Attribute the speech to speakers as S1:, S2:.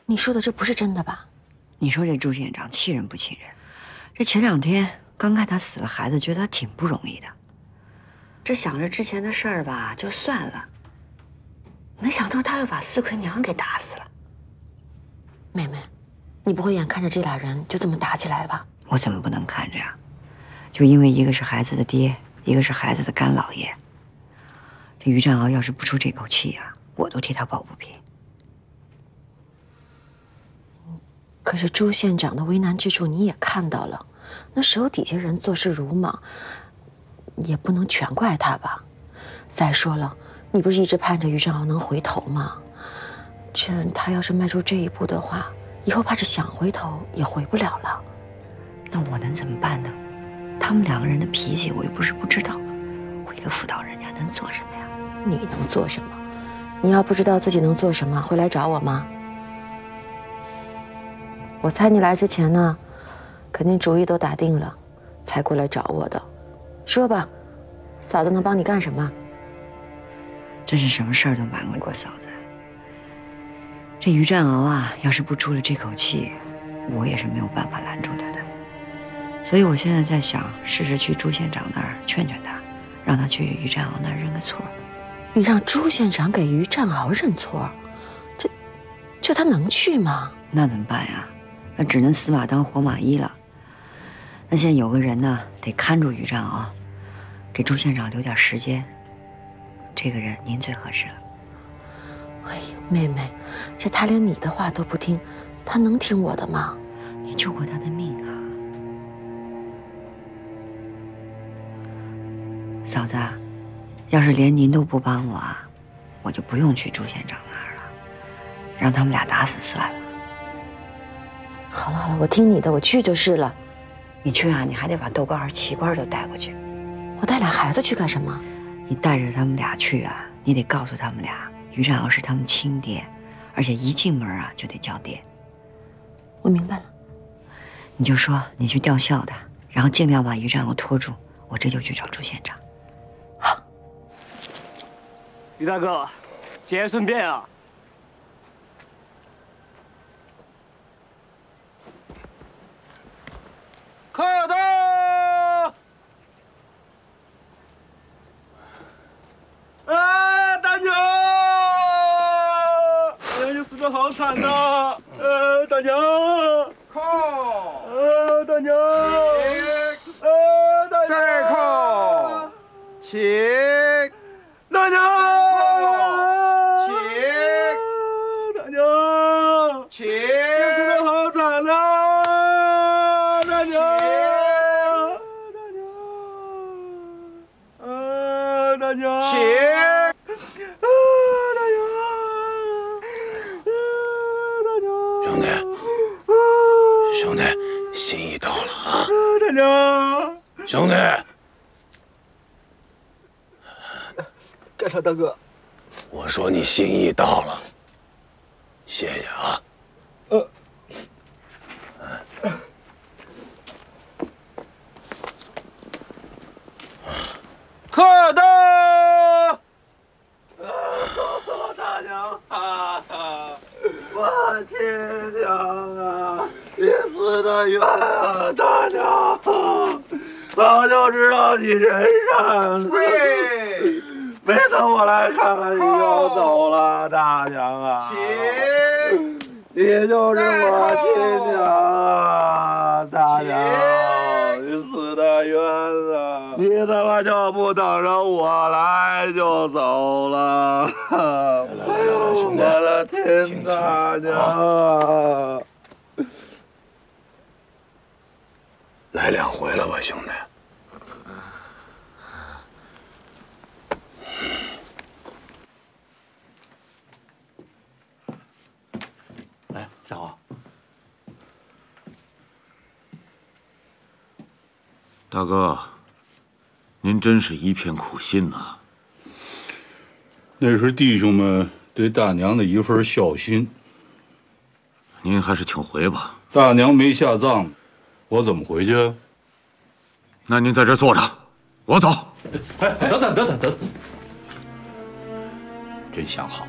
S1: 你说的这不是真的吧？
S2: 你说这朱县长气人不气人？这前2天刚看他死了孩子，觉得他挺不容易的。这想着之前的事儿吧，就算了。没想到他又把四魁娘给打死了。
S1: 妹妹，你不会眼看着这俩人就这么打起来了吧？
S2: 我怎么不能看着呀？就因为一个是孩子的爹，一个是孩子的干老爷。这于占鳌要是不出这口气呀，我都替他抱不平。
S1: 可是朱县长的为难之处你也看到了，那手底下人做事鲁莽，也不能全怪他吧。再说了，你不是一直盼着于占鳌能回头吗？这他要是迈出这一步的话，以后怕是想回头也回不了了。
S2: 那我能怎么办呢？他们2个人的脾气我又不是不知道，我一个妇道人家能做什么呀？
S1: 你能做什么？你要不知道自己能做什么，会来找我吗？我猜你来之前呢，肯定主意都打定了，才过来找我的。说吧，嫂子能帮你干什么？
S2: 真是什么事儿都瞒不过嫂子。这于占鳌啊，要是不出了这口气，我也是没有办法拦住他的。所以我现在在想，试着去朱县长那儿劝劝他，让他去于占鳌那儿认个错。
S1: 你让朱县长给于占鳌认错，这他能去吗？
S2: 那怎么办呀？那只能死马当活马医了。那现在有个人呢，得看住于占鳌，给朱县长留点时间。这个人您最合适了。
S1: 哎呀，妹妹，这他连你的话都不听，他能听我的吗？
S2: 你救过他的命啊，嫂子。要是连您都不帮我啊，我就不用去朱县长那儿了，让他们俩打死算了。
S1: 好了好了，我听你的，我去就是了。
S2: 你去啊，你还得把豆干儿、旗官都带过去。
S1: 我带俩孩子去干什么？
S2: 你带着他们俩去啊，你得告诉他们俩，于占鳌是他们亲爹，而且一进门啊就得叫爹。
S1: 我明白了。
S2: 你就说你去吊孝的，然后尽量把于占鳌拖住，我这就去找朱县长。
S1: 好。
S3: 于大哥，节哀顺变啊！快到！啊，大娘！你死得好惨呐！大娘！
S4: 靠！
S3: 大娘！大娘！
S4: 再靠！起！
S3: 大娘！
S4: 起！
S3: 大娘！
S4: 起！
S3: 死得好惨呐！大娘！大娘！
S4: 起！
S5: 兄弟，兄弟，心意到了啊！
S3: 大娘！
S5: 兄弟，
S3: 干啥，大哥？
S5: 我说你心意到了，谢谢啊。
S3: 快到！大娘啊，我亲娘啊，你死得冤啊，大娘！早就知道你人善，
S4: 跪！
S3: 没等我来看看你就走了，大娘啊！
S4: 起！
S3: 你就是我亲娘啊，大娘！你死得冤啊！你怎么就不等着我来就走了？哎呦，我的亲大娘啊！
S5: 来2回了吧，兄弟？
S3: 来，站好。
S6: 大哥，您真是一片苦心呐。
S7: 那是弟兄们对大娘的一份孝心。
S6: 您还是请回吧。
S7: 大娘没下葬，我怎么回去？
S6: 那您在这坐着，我走。
S7: 哎，等等，真想好。